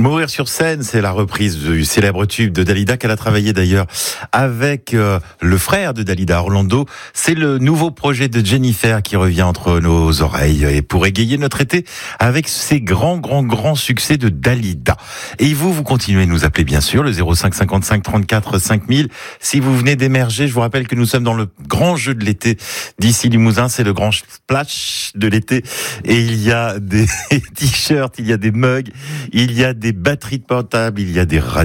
Mourir sur scène, c'est la reprise du célèbre tube de Dalida qu'elle a travaillé d'ailleurs avec le frère de Dalida, Orlando. C'est le nouveau projet de Jennifer qui revient entre nos oreilles et pour égayer notre été avec ces grands succès de Dalida. Et vous continuez de nous appeler bien sûr, le 05 55 34 5000. Si vous venez d'émerger, je vous rappelle que nous sommes dans le grand jeu de l'été d'ici Limousin, c'est le grand splash de l'été et il y a des t-shirts, il y a des mugs, il y a des batteries de portable, il y a des radios.